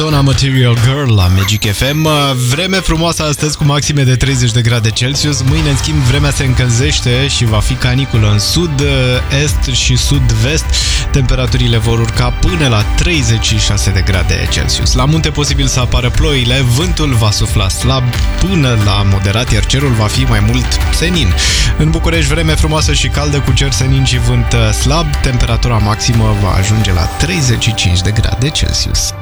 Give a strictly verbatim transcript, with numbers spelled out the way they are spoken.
Madonna, Material Girl la Magic F M. Vreme frumoasă astăzi cu maxime de treizeci de grade Celsius. Mâine, în schimb, vremea se încălzește și va fi caniculă în sud, est și sud-vest. Temperaturile vor urca până la treizeci și șase de grade Celsius. La munte posibil să apară ploile, vântul va sufla slab până la moderat, iar cerul va fi mai mult senin. În București, vreme frumoasă și caldă cu cer senin și vânt slab. Temperatura maximă va ajunge la treizeci și cinci de grade Celsius.